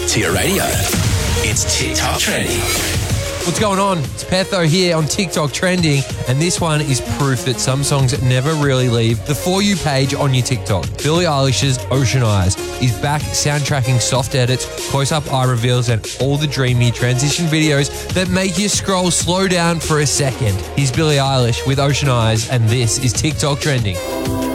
to your radio. It's TikTok Trending. What's going on? It's Petho here on TikTok Trending, and this one is proof that some songs never really leave the For You page on your TikTok. Billie Eilish's Ocean Eyes is back soundtracking soft edits, close-up eye reveals, and all the dreamy transition videos that make you scroll slow down for a second. Here's Billie Eilish with Ocean Eyes, and this is TikTok Trending.